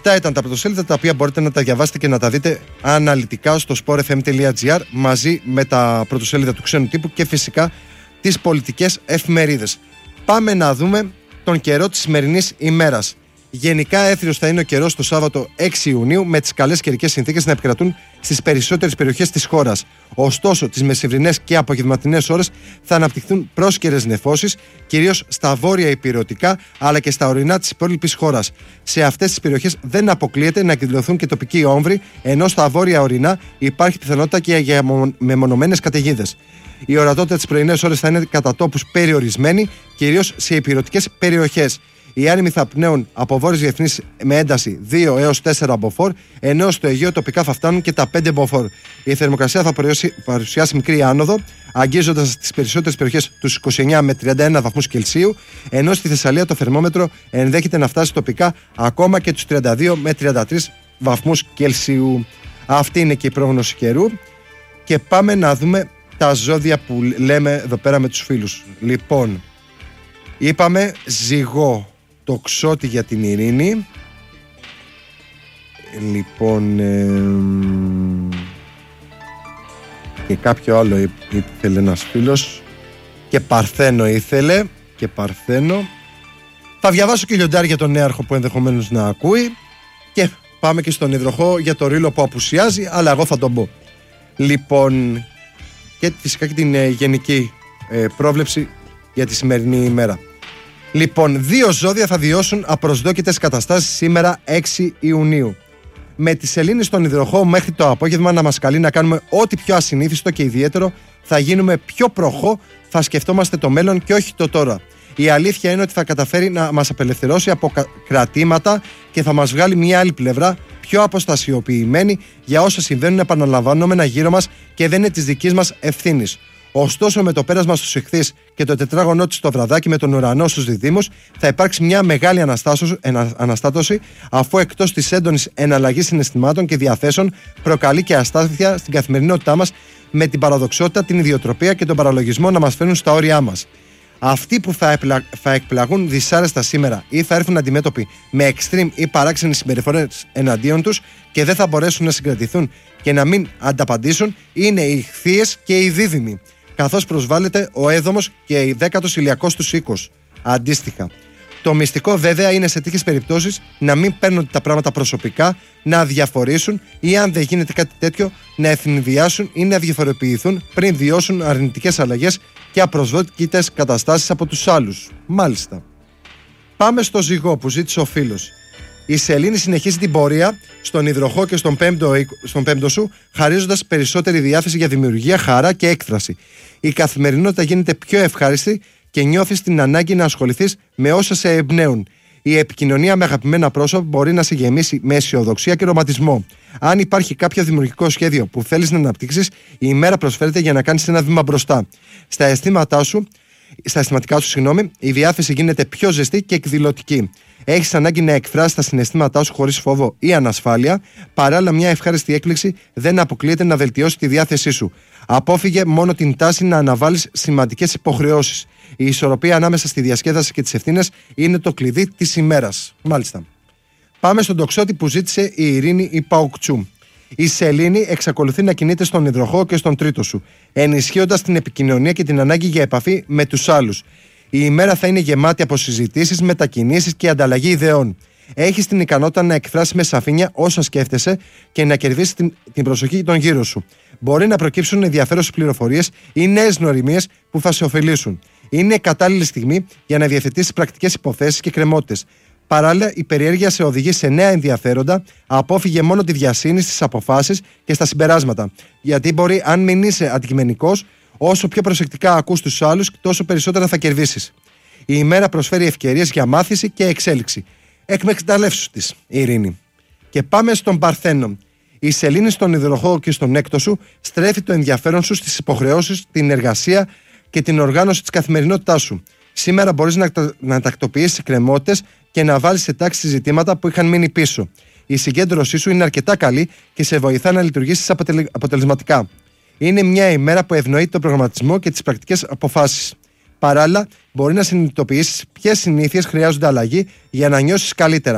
Αυτά ήταν τα πρωτοσέλιδα, τα οποία μπορείτε να τα διαβάσετε και να τα δείτε αναλυτικά στο sportfm.gr, μαζί με τα πρωτοσέλιδα του ξένου τύπου και φυσικά τις πολιτικές εφημερίδες. Πάμε να δούμε τον καιρό της σημερινής ημέρας. Γενικά έθριος θα είναι ο καιρός το Σάββατο 6 Ιουνίου, με τις καλές καιρικές συνθήκες να επικρατούν στις περισσότερες περιοχές της χώρας. Ωστόσο, τις μεσημβρινές και απογευματινές ώρες θα αναπτυχθούν πρόσκαιρες νεφώσεις, κυρίως στα βόρεια ηπειρωτικά αλλά και στα ορεινά της υπόλοιπης χώρας. Σε αυτές τις περιοχές δεν αποκλείεται να εκδηλωθούν και τοπικοί όμβροι, ενώ στα βόρεια ορεινά υπάρχει πιθανότητα και για μεμονωμένες καταιγίδες. Η ορατότητα τις πρωινές ώρες θα είναι κατά τόπους περιορισμένη, κυρίως σε ηπειρωτικές περιοχές. Οι άνεμοι θα πνέουν από βόρειες διεθνείς με ένταση 2 έως 4 μποφόρ, ενώ στο Αιγαίο τοπικά θα φτάνουν και τα 5 μποφόρ. Η θερμοκρασία θα παρουσιάσει μικρή άνοδο, αγγίζοντας στις περισσότερες περιοχές τους 29 με 31 βαθμούς Κελσίου, ενώ στη Θεσσαλία το θερμόμετρο ενδέχεται να φτάσει τοπικά ακόμα και τους 32 με 33 βαθμούς Κελσίου. Αυτή είναι και η πρόγνωση καιρού. Και πάμε να δούμε τα ζώδια που λέμε εδώ πέρα με τους φίλους. Λοιπόν, είπαμε Ζυγό, το Ξώτη για την ειρήνη. Λοιπόν, και κάποιο άλλο ήθελε ένας φίλος. Και Παρθένο ήθελε. Και Παρθένο. Θα διαβάσω και Λιοντάρι για τον Νέαρχο που ενδεχομένως να ακούει. Και πάμε και στον Υδροχό για το Ρήλο που απουσιάζει, αλλά εγώ θα τον πω. Λοιπόν, και φυσικά και την γενική πρόβλεψη για τη σημερινή ημέρα. Λοιπόν, 2 ζώδια θα βιώσουν απροσδόκητες καταστάσεις σήμερα 6 Ιουνίου. Με τη σελήνη στον Υδροχό μέχρι το απόγευμα να μας καλεί να κάνουμε ό,τι πιο ασυνήθιστο και ιδιαίτερο, θα γίνουμε πιο προχώ, θα σκεφτόμαστε το μέλλον και όχι το τώρα. Η αλήθεια είναι ότι θα καταφέρει να μας απελευθερώσει από κρατήματα και θα μας βγάλει μια άλλη πλευρά, πιο αποστασιοποιημένη για όσα συμβαίνουν επαναλαμβανόμενα γύρω μας και δεν είναι της δικής μας ευθύνης. Ωστόσο, με το πέρασμα στους Ιχθύς και το τετράγωνό της στο Βραδάκι με τον ουρανό στους Διδύμους, θα υπάρξει μια μεγάλη αναστάτωση, αφού εκτός της έντονης εναλλαγής συναισθημάτων και διαθέσεων προκαλεί και αστάθεια στην καθημερινότητά μας, με την παραδοξότητα, την ιδιοτροπία και τον παραλογισμό να μας φέρνουν στα όρια μας. Αυτοί που θα εκπλαγούν δυσάρεστα σήμερα ή θα έρθουν αντιμέτωποι με extreme ή παράξενες συμπεριφορές εναντίον τους και δεν θα μπορέσουν να συγκρατηθούν και να μην ανταπαντήσουν, είναι οι Ιχθύες και οι Δίδυμοι, καθώς προσβάλλεται ο Έδομος και η 10ος ηλιακός τους οίκος. Αντίστοιχα, το μυστικό βέβαια είναι σε τέτοιες περιπτώσεις να μην παίρνουν τα πράγματα προσωπικά, να αδιαφορήσουν ή, αν δεν γίνεται κάτι τέτοιο, να εθνιδιάσουν ή να διαφοροποιηθούν πριν βιώσουν αρνητικές αλλαγές και απροσδόκητες καταστάσεις από τους άλλους. Μάλιστα. Πάμε στο Ζυγό που ζήτησε ο φίλος. Η σελήνη συνεχίζει την πορεία στον Υδροχό και στον πέμπτο σου, χαρίζοντας περισσότερη διάθεση για δημιουργία, χαρά και έκφραση. Η καθημερινότητα γίνεται πιο ευχάριστη και νιώθεις την ανάγκη να ασχοληθείς με όσα σε εμπνέουν. Η επικοινωνία με αγαπημένα πρόσωπα μπορεί να σε γεμίσει με αισιοδοξία και ρομαντισμό. Αν υπάρχει κάποιο δημιουργικό σχέδιο που θέλεις να αναπτύξεις, η ημέρα προσφέρεται για να κάνεις ένα βήμα μπροστά. Στα αισθηματικά σου, η διάθεση γίνεται πιο ζεστή και εκδηλωτική. Έχεις ανάγκη να εκφράσεις τα συναισθήματά σου χωρίς φόβο ή ανασφάλεια. Παράλληλα, μια ευχάριστη έκπληξη δεν αποκλείεται να βελτιώσει τη διάθεσή σου. Απόφυγε μόνο την τάση να αναβάλεις σημαντικές υποχρεώσεις. Η ισορροπία ανάμεσα στη διασκέδαση και τις ευθύνες είναι το κλειδί της ημέρας. Μάλιστα. Πάμε στον Τοξότη που ζήτησε η Ειρήνη η Παουκτσού. Η σελήνη εξακολουθεί να κινείται στον Υδροχό και στον τρίτο σου, ενισχύοντας την επικοινωνία και την ανάγκη για επαφή με τους άλλους. Η ημέρα θα είναι γεμάτη από συζητήσεις, μετακινήσεις και ανταλλαγή ιδεών. Έχεις την ικανότητα να εκφράσεις με σαφήνεια όσα σκέφτεσαι και να κερδίσεις την προσοχή των γύρω σου. Μπορεί να προκύψουν ενδιαφέρουσες πληροφορίες ή νέες γνωριμίες που θα σε ωφελήσουν. Είναι κατάλληλη στιγμή για να διαθετήσεις πρακτικές υποθέσεις και κρεμότητες. Παράλληλα, η περιέργεια σε οδηγεί σε νέα ενδιαφέροντα. Απόφυγε μόνο τη διασύνη στις αποφάσεις και στα συμπεράσματα. Γιατί μπορεί, αν μην είσαι αντικειμενικός, όσο πιο προσεκτικά ακούς τους άλλους, τόσο περισσότερα θα κερδίσεις. Η ημέρα προσφέρει ευκαιρίες για μάθηση και εξέλιξη. Εκμεταλλεύσου της, η Ειρήνη. Και πάμε στον Παρθένο. Η σελήνη στον Υδροχό και στον έκτο σου στρέφει το ενδιαφέρον σου στις υποχρεώσεις, την εργασία και την οργάνωση της καθημερινότητάς σου. Σήμερα μπορείς να τακτοποιήσεις εκκρεμότητες και να βάλεις σε τάξη ζητήματα που είχαν μείνει πίσω. Η συγκέντρωσή σου είναι αρκετά καλή και σε βοηθά να λειτουργήσεις αποτελεσματικά. Είναι μια ημέρα που ευνοεί τον προγραμματισμό και τις πρακτικές αποφάσεις. Παράλληλα, μπορεί να συνειδητοποιήσεις ποιες συνήθειες χρειάζονται αλλαγή για να νιώσεις καλύτερα.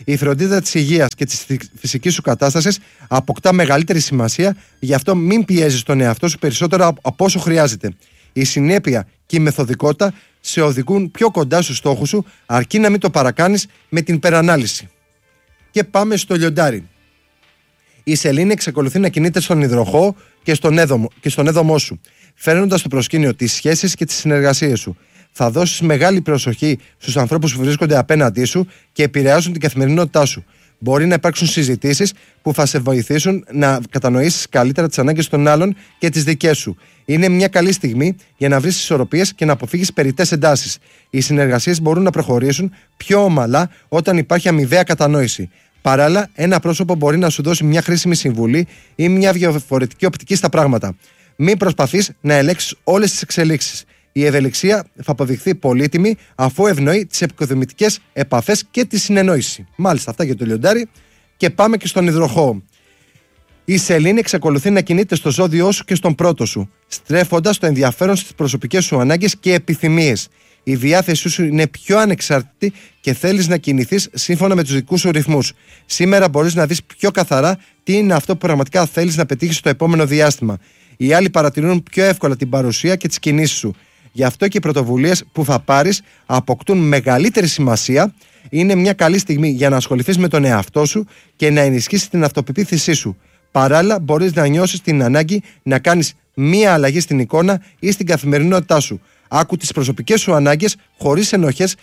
Η φροντίδα της υγείας και της φυσικής σου κατάστασης αποκτά μεγαλύτερη σημασία, γι' αυτό μην πιέζεις τον εαυτό σου περισσότερο από όσο χρειάζεται. Η συνέπεια και η μεθοδικότητα σε οδηγούν πιο κοντά στους στόχους σου, αρκεί να μην το παρακάνεις με την υπερανάλυση. Και πάμε στο λιοντάρι. Η σελήνη εξακολουθεί να κινείται στον υδροχόο και στον έδωμό σου, φέρνοντας στο προσκήνιο τις σχέσεις και τις συνεργασίες σου. Θα δώσεις μεγάλη προσοχή στους ανθρώπους που βρίσκονται απέναντί σου και επηρεάζουν την καθημερινότητά σου. Μπορεί να υπάρξουν συζητήσεις που θα σε βοηθήσουν να κατανοήσεις καλύτερα τις ανάγκες των άλλων και τις δικές σου. Είναι μια καλή στιγμή για να βρεις ισορροπίες και να αποφύγεις περιττές εντάσεις. Οι συνεργασίες μπορούν να προχωρήσουν πιο ομαλά όταν υπάρχει αμοιβαία κατανόηση. Παράλληλα, ένα πρόσωπο μπορεί να σου δώσει μια χρήσιμη συμβουλή ή μια διαφορετική οπτική στα πράγματα. Μην προσπαθείς να ελέγξεις όλες τις εξελίξεις. Η ευελιξία θα αποδειχθεί πολύτιμη αφού ευνοεί τις επικοδομητικές επαφές και τη συνεννόηση. Μάλιστα, αυτά για το λιοντάρι. Και πάμε και στον υδροχόο. Η σελήνη εξακολουθεί να κινείται στο ζώδιό σου και στον πρώτο σου, στρέφοντας το ενδιαφέρον στις προσωπικές σου ανάγκες και επιθυμίες. Η διάθεσή σου είναι πιο ανεξάρτητη και θέλεις να κινηθείς σύμφωνα με τους δικούς σου ρυθμούς. Σήμερα μπορείς να δεις πιο καθαρά τι είναι αυτό που πραγματικά θέλεις να πετύχεις στο επόμενο διάστημα. Οι άλλοι παρατηρούν πιο εύκολα την παρουσία και τις κινήσεις σου. Γι' αυτό και οι πρωτοβουλίες που θα πάρεις αποκτούν μεγαλύτερη σημασία. Είναι μια καλή στιγμή για να ασχοληθείς με τον εαυτό σου και να ενισχύσεις την αυτοπεποίθησή σου. Παράλληλα, μπορείς να νιώσεις την ανάγκη να κάνεις μία αλλαγή στην εικόνα ή στην καθημερινότητά σου. Άκου τις προσωπικές σου ανάγκες χωρίς ενοχές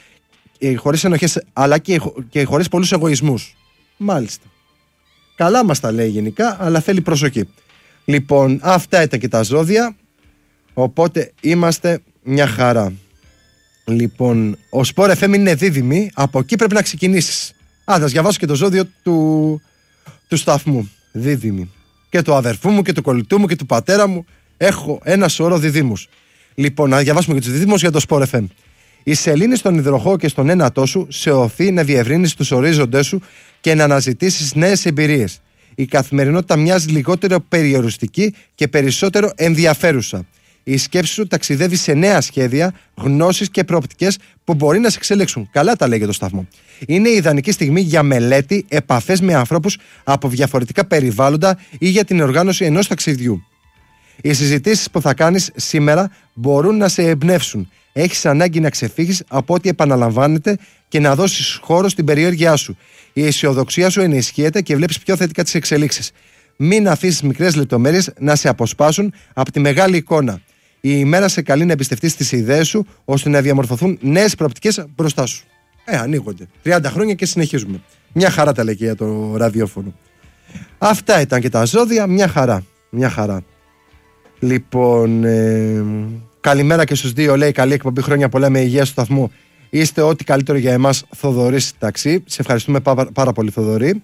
αλλά και χωρίς πολλούς εγωισμούς. Μάλιστα. Καλά μας τα λέει γενικά, αλλά θέλει προσοχή. Λοιπόν, αυτά ήταν και τα ζώδια. Οπότε είμαστε μια χαρά. Λοιπόν, ο Sport FM είναι δίδυμη. Από εκεί πρέπει να ξεκινήσεις. Θα διαβάσω και το ζώδιο του σταθμού. Δίδυμη. Και του αδερφού μου και του κολλητού μου και του πατέρα μου. Έχω ένα σωρό διδύμους. Λοιπόν, να διαβάσουμε και τους διδύμους για το Sport FM. Η σελήνη στον υδροχόο και στον ένατό σου σε οθεί να διευρύνεις τους ορίζοντες σου και να αναζητήσεις νέες εμπειρίες. Η καθημερινότητα μοιάζει λιγότερο περιοριστική και περισσότερο ενδιαφέρουσα. Η σκέψη σου ταξιδεύει σε νέα σχέδια, γνώσεις και προοπτικές που μπορεί να σε εξελίξουν. Καλά τα λέει για το σταθμό. Είναι η ιδανική στιγμή για μελέτη, επαφές με ανθρώπους από διαφορετικά περιβάλλοντα ή για την οργάνωση ενός ταξιδιού. Οι συζητήσεις που θα κάνεις σήμερα μπορούν να σε εμπνεύσουν. Έχεις ανάγκη να ξεφύγεις από ό,τι επαναλαμβάνεται και να δώσεις χώρο στην περιέργειά σου. Η αισιοδοξία σου ενισχύεται και βλέπεις πιο θετικά τις εξελίξεις. Μην αφήσεις μικρές λεπτομέρειες να σε αποσπάσουν από τη μεγάλη εικόνα. Η ημέρα σε καλεί να εμπιστευτείς τις ιδέες σου ώστε να διαμορφωθούν νέες προοπτικές μπροστά σου. Ανοίγονται. 30 χρόνια και συνεχίζουμε. Μια χαρά τα λέει και για το ραδιόφωνο. Αυτά ήταν και τα ζώδια. Μια χαρά. Μια χαρά. Λοιπόν, καλημέρα και στους δύο. Λέει καλή εκπομπή, χρόνια πολλά με υγεία στο σταθμό. Είστε ό,τι καλύτερο για εμάς, Θοδωρής Ταξί. Σε ευχαριστούμε πάρα πολύ, Θοδωρή.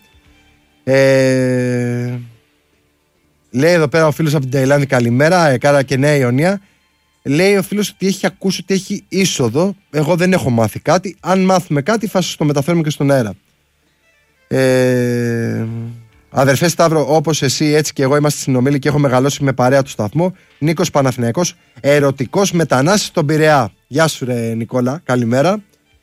Λέει εδώ πέρα ο φίλος από την Ταϊλάνδη, καλημέρα, Κάρα και Νέα Ιωνία. Λέει ο φίλος ότι έχει ακούσει ότι έχει είσοδο. Εγώ δεν έχω μάθει κάτι. Αν μάθουμε κάτι θα σας το μεταφέρουμε και στον αέρα. Αδερφέ Σταύρο, όπως εσύ έτσι και εγώ είμαστε συνομίλοι και έχω μεγαλώσει με παρέα του σταθμό. Νίκος Παναθηναϊκός, ερωτικός μετανάστης στον Πειραιά. Γεια σου ρε Νικόλα, καλημέρα.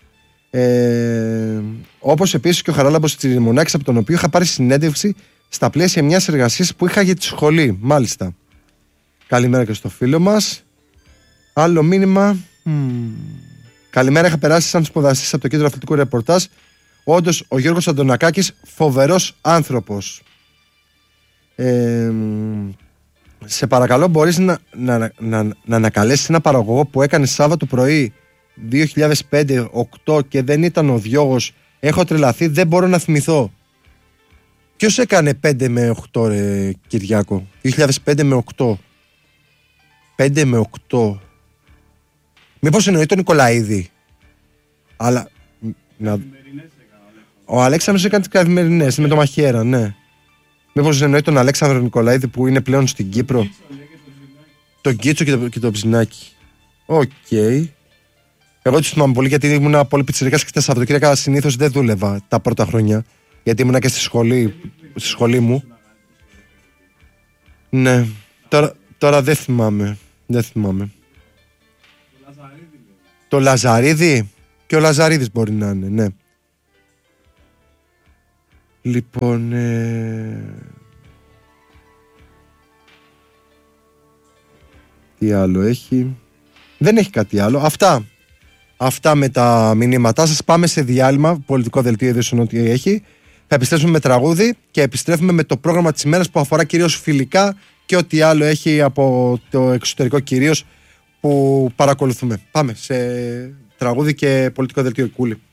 Όπως επίσης και ο Χαράλαμπος Τσιριμονάκης, από τον οποίο είχα πάρει συνέντευξη στα πλαίσια μιας εργασίας που είχα για τη σχολή. Μάλιστα. Καλημέρα και στο φίλο μας. Άλλο μήνυμα. Καλημέρα, είχα περάσει σαν σπουδαστής από το κέντρο αθλητικού ρεπορτάζ. Όντως ο Γιώργος Αντωνακάκης φοβερός άνθρωπος. Σε παρακαλώ, μπορείς να ανακαλέσεις ένα παραγωγό που έκανε Σάββατο πρωί 2005-8 και δεν ήταν ο Διώγος? Έχω τρελαθεί, δεν μπορώ να θυμηθώ. Ποιος έκανε 5 με 8 ρε Κυριάκο? 2005 με 8. 5 με 8. Μήπως εννοεί τον Νικολαίδη? Αλλά ο Αλέξανδρος έκανε τις καθημερινές με το Μαχαίρα, ναι. Μήπως εννοεί τον Αλέξανδρο Νικολαίδη που είναι πλέον στην Κύπρο? Τον Κίτσο και το Ψινάκι. Οκ. Εγώ τους θυμάμαι πολύ γιατί ήμουν πολύ πιτσιρικάς και τα Σαββατοκύριακα συνήθως δεν δούλευα τα πρώτα χρόνια. Γιατί ήμουν και στη σχολή μου. Ναι. Τώρα δεν θυμάμαι. Το Λαζαρίδη. Και ο Λαζαρίδης μπορεί να είναι, ναι. Λοιπόν, τι άλλο έχει? Δεν έχει κάτι άλλο. Αυτά με τα μηνύματά σας. Πάμε σε διάλειμμα. Πολιτικό δελτίο ειδήσεων ό,τι έχει. Θα επιστρέψουμε με τραγούδι και επιστρέφουμε με το πρόγραμμα της ημέρας που αφορά κυρίως φιλικά και ό,τι άλλο έχει από το εξωτερικό κυρίως που παρακολουθούμε. Πάμε σε τραγούδι και πολιτικό δελτίο Κούλη.